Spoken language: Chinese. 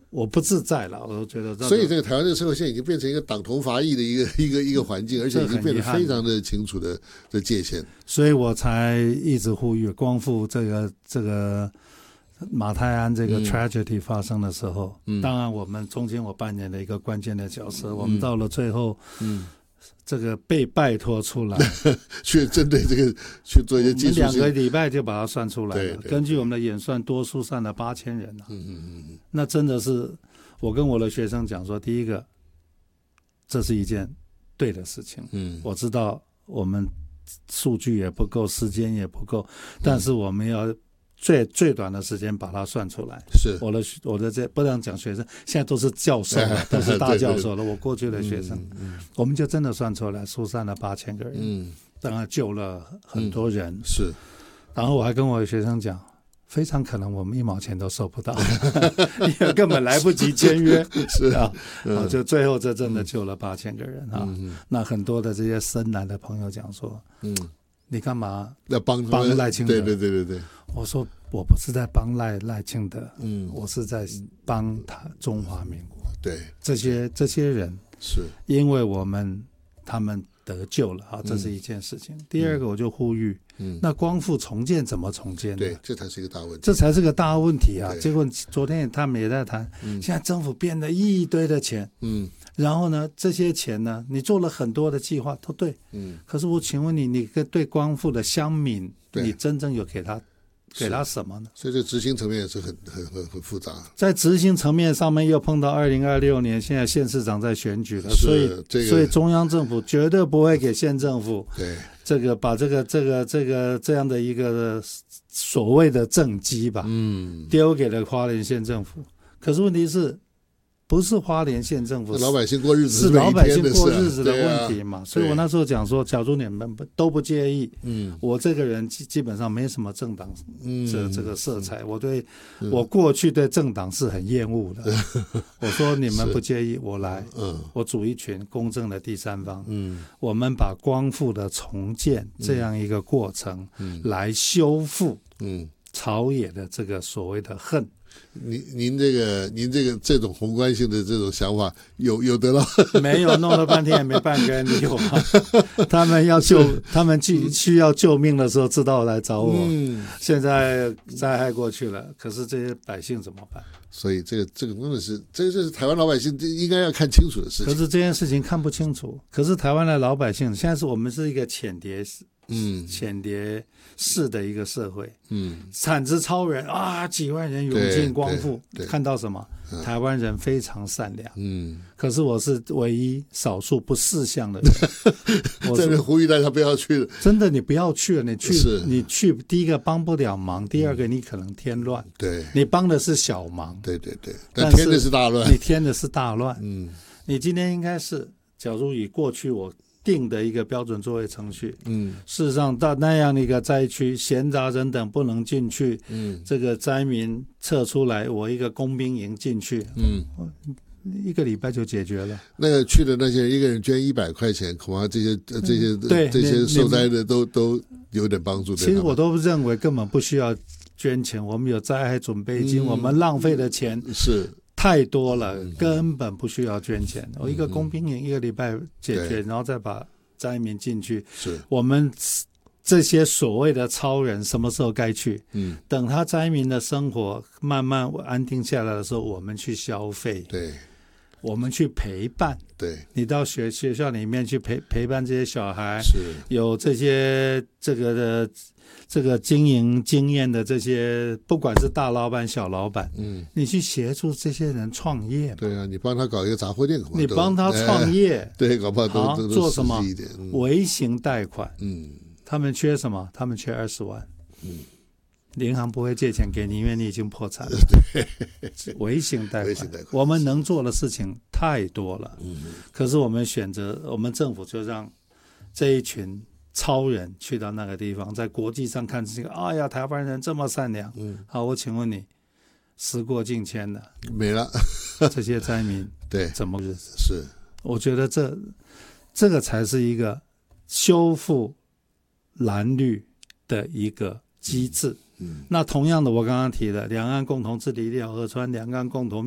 我不自在了，我觉得。 所以这个台湾这个社会现在已经变成一个党同伐异的一个环境，而且已经变得非常的清楚的界限。 所以我才一直呼吁光复这个马太鞍这个 tragedy 发生的时候，当然我们中间我扮演了一个关键的角色，我们到了最后，这个被拜托出来去针对这个去做一些技术性， 我们2个礼拜就把它算出来了。 对， 根据我们的演算，多数算了8000人了。那真的是我跟我的学生讲说，第一个，这是一件对的事情。我知道我们数据也不够，时间也不够，但是我们要最短的时间把它算出来。 是我的这不能讲学生，现在都是教授了，都是大教授了。我过去的学生，我们就真的算出来，疏散了8000个人，当然救了很多人。是，然后我还跟我的学生讲，非常可能我们1毛钱都收不到，因为根本来不及签约。是啊，就最后这真的救了8000个人啊。那很多的这些深蓝的朋友讲说，你干嘛要帮赖清德？ 对。 我说我不是在帮赖清德，我是在帮他中华民国。 对， 这些人是因为他们得救了啊，这是一件事情。第二个，我就呼吁，那光复重建怎么重建呢？ 对，这才是一个大问题。 这才是个大问题啊！结果昨天他们也在谈，现在政府变了一堆的钱，然后呢，这些钱呢，你做了很多的计划都对，可是我请问你对光复的乡民，你真正有给他什么呢？ 所以这执行层面也是很复杂。 在执行层面上面又碰到2026年，现在县市长在选举了，所以中央政府绝对不会给县政府把这样的一个所谓的政绩吧，丢给了花莲县政府。可是问题是，不是花莲县政府， 老百姓过日子是老百姓过日子的问题嘛？所以我那时候讲说，假如你们都不介意，我这个人基本上没什么政党这个色彩，我过去对政党是很厌恶的。我说你们不介意，我来，我组一群公正的第三方，我们把光复的重建这样一个过程来修复朝野的这个所谓的恨。 您这种宏观性的这种想法有得到？ 没有，弄了半天也没半个人理我。他们需要救命的时候知道来找我。现在灾害过去了，可是这些百姓怎么办？ 所以这个真的是，这是台湾老百姓应该要看清楚的事情。 可是这件事情看不清楚。可是台湾的老百姓现在我们是一个浅碟式的一个社会，产值超人啊，几万人涌进光复，看到什么？台湾人非常善良，可是我是唯一少数不识相的人。我真的呼吁大家不要去了， 真的你不要去了，你去，第一个帮不了忙，第二个你可能添乱，对，你帮的是小忙， 对，但添的是大乱， 你添的是大乱，你今天应该是，假如以过去我定的一个标准作业程序，事实上到那样的一个灾区，闲杂人等不能进去，这个灾民撤出来，我一个工兵营进去，1个礼拜就解决了。 那个去的那些人，一个人捐100块钱，恐怕这些受灾的都有点帮助。 其实我都认为根本不需要捐钱，我们有灾害准备金，我们浪费的钱是太多了，根本不需要捐钱。我一个工兵营1个礼拜解决，然后再把灾民进去。是我们这些所谓的超人什么时候该去？等他灾民的生活慢慢安定下来的时候，我们去消费。对。我们去陪伴，对，你到学校里面去陪伴这些小孩，是有这些这个经营经验的这些，不管是大老板小老板，你去协助这些人创业嘛。 对啊，你帮他搞一个杂货店， 你帮他创业， 对，搞不好都做什么微型贷款，他们缺什么？他们缺20万，银行不会借钱给你，因为你已经破产了。微型贷款，我们能做的事情太多了。可是我们政府就让这一群超人去到那个地方，在国际上看这个，哎呀，台湾人这么善良。好，我请问你，时过境迁了， 没了， 这些灾民对怎么日子？ 是， 我觉得这个才是一个修复蓝绿的一个机制。那同样的，我刚刚提的两岸共同治理一条河川，两岸共同